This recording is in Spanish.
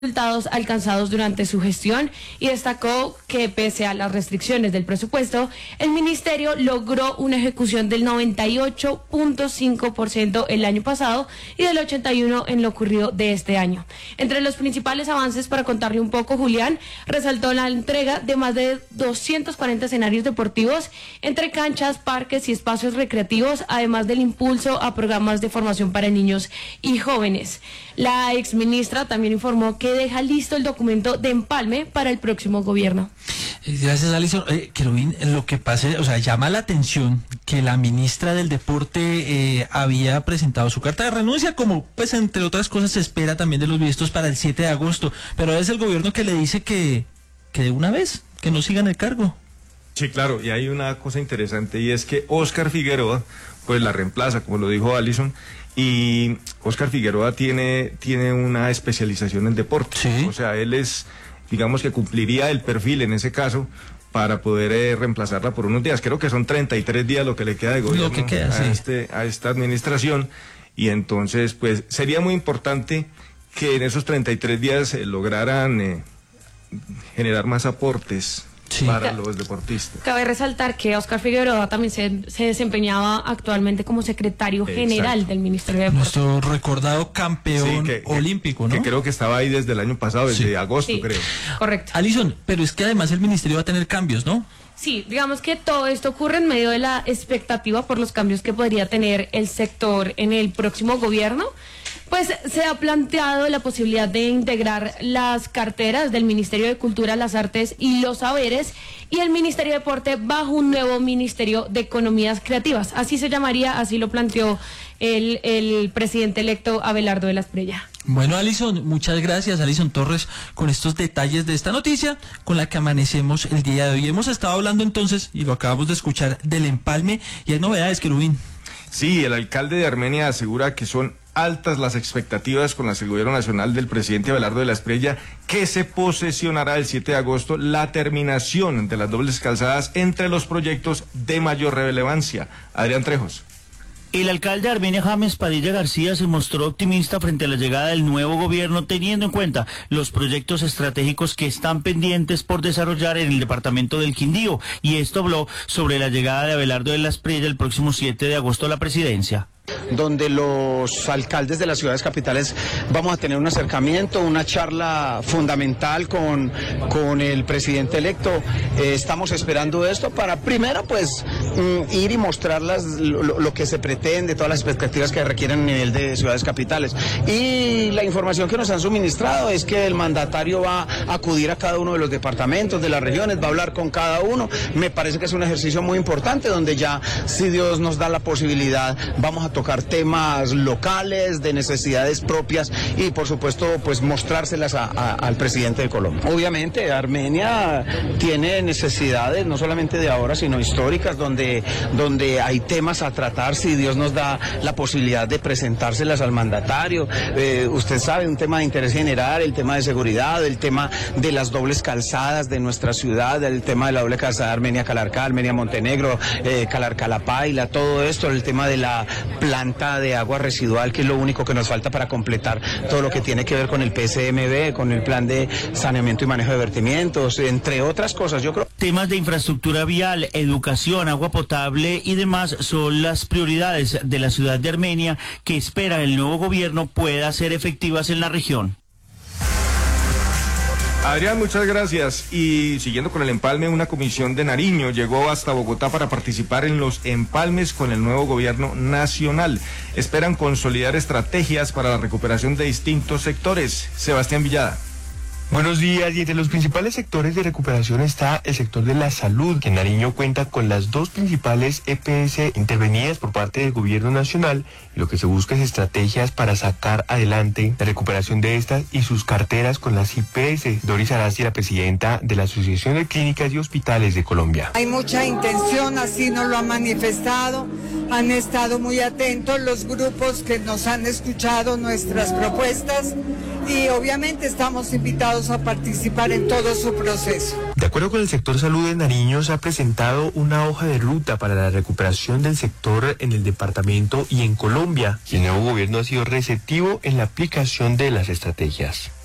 resultados alcanzados durante su gestión y destacó que pese a las restricciones del presupuesto, el ministerio logró una ejecución del 98.5% el año pasado y del 81% en lo ocurrido de este año. Entre los principales avances, para contarle un poco, Julián resaltó la entrega de más de 240 escenarios deportivos entre canchas, parques y espacios recreativos, además del impulso a programas de formación para niños y jóvenes. La exministra también informó que deja listo el documento de empalme para el próximo gobierno. Gracias, Alison. Querubín, lo que pasa, llama la atención que la ministra del Deporte había presentado su carta de renuncia, como pues entre otras cosas se espera también de los ministros para el 7 de agosto, pero es el gobierno que le dice que de una vez, que no siga en el cargo. Sí, claro, y hay una cosa interesante y es que Óscar Figueroa pues la reemplaza, como lo dijo Alison. Y Óscar Figueroa tiene una especialización en deporte. ¿Sí? O sea, él digamos que cumpliría el perfil en ese caso para poder reemplazarla por unos días. Creo que son 33 días lo que le queda de gobierno lo que queda, a esta administración. Y entonces, pues, sería muy importante que en esos 33 días lograran generar más aportes. Sí. Para los deportistas. Cabe resaltar que Óscar Figueroa también se desempeñaba actualmente como secretario general del Ministerio de Deportes. Nuestro recordado campeón olímpico, ¿no? Que creo que estaba ahí desde el año pasado, desde agosto, creo. Correcto. Alison, pero es que además el ministerio va a tener cambios, ¿no? Sí, digamos que todo esto ocurre en medio de la expectativa por los cambios que podría tener el sector en el próximo gobierno. Pues se ha planteado la posibilidad de integrar las carteras del Ministerio de Cultura, las Artes y los Saberes y el Ministerio de Deporte bajo un nuevo Ministerio de Economías Creativas. Así se llamaría, así lo planteó el presidente electo Abelardo de la Espriella. Bueno, Alison, muchas gracias, Alison Torres, con estos detalles de esta noticia con la que amanecemos el día de hoy. Hemos estado hablando entonces, y lo acabamos de escuchar, del empalme, y hay novedades, Querubín. Sí, el alcalde de Armenia asegura que son altas las expectativas con las del gobierno nacional del presidente Abelardo de la Espriella, que se posesionará el 7 de agosto la terminación de las dobles calzadas entre los proyectos de mayor relevancia. Adrián Trejos. El alcalde de Armenia, James Padilla García, se mostró optimista frente a la llegada del nuevo gobierno, teniendo en cuenta los proyectos estratégicos que están pendientes por desarrollar en el departamento del Quindío, y esto habló sobre la llegada de Abelardo de la Espriella el próximo 7 de agosto a la presidencia. Donde los alcaldes de las ciudades capitales vamos a tener un acercamiento, una charla fundamental con el presidente electo. Estamos esperando esto para primero pues ir y mostrarlas lo que se pretende, todas las expectativas que requieren a nivel de ciudades capitales. Y la información que nos han suministrado es que el mandatario va a acudir a cada uno de los departamentos, de las regiones, va a hablar con cada uno. Me parece que es un ejercicio muy importante donde ya, si Dios nos da la posibilidad, vamos a tocar temas locales, de necesidades propias y por supuesto pues mostrárselas al presidente de Colombia. Obviamente Armenia tiene necesidades no solamente de ahora sino históricas donde hay temas a tratar, si Dios nos da la posibilidad de presentárselas al mandatario. Usted sabe, un tema de interés general, el tema de seguridad, el tema de las dobles calzadas de nuestra ciudad, el tema de la doble calzada Armenia-Calarcá, Armenia-Montenegro, Calarcá-La Paila, todo esto, el tema de la planta de agua residual, que es lo único que nos falta para completar todo lo que tiene que ver con el PSMB, con el plan de saneamiento y manejo de vertimientos, entre otras cosas. Yo creo. Temas de infraestructura vial, educación, agua potable y demás son las prioridades de la ciudad de Armenia que espera el nuevo gobierno pueda ser efectivas en la región. Adrián, muchas gracias. Y siguiendo con el empalme, una comisión de Nariño llegó hasta Bogotá para participar en los empalmes con el nuevo gobierno nacional. Esperan consolidar estrategias para la recuperación de distintos sectores. Sebastián Villada. Buenos días, y entre los principales sectores de recuperación está el sector de la salud, que en Nariño cuenta con las dos principales EPS intervenidas por parte del gobierno nacional, y lo que se busca es estrategias para sacar adelante la recuperación de estas y sus carteras con las IPS. Doris Arasti, la presidenta de la Asociación de Clínicas y Hospitales de Colombia. Hay mucha intención, así nos lo han manifestado, han estado muy atentos los grupos que nos han escuchado nuestras propuestas y obviamente estamos invitados a participar en todo su proceso. De acuerdo con el sector salud de Nariño, se ha presentado una hoja de ruta para la recuperación del sector en el departamento y en Colombia, y el nuevo gobierno ha sido receptivo en la aplicación de las estrategias.